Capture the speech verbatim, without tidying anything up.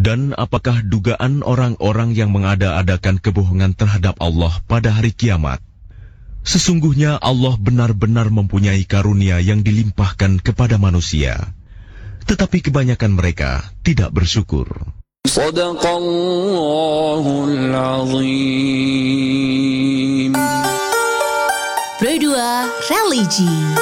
Dan apakah dugaan orang-orang yang mengada-adakan kebohongan terhadap Allah pada hari kiamat? Sesungguhnya Allah benar-benar mempunyai karunia yang dilimpahkan kepada manusia, tetapi kebanyakan mereka tidak bersyukur. Shadaqallahul Azim. Pro dua Religi.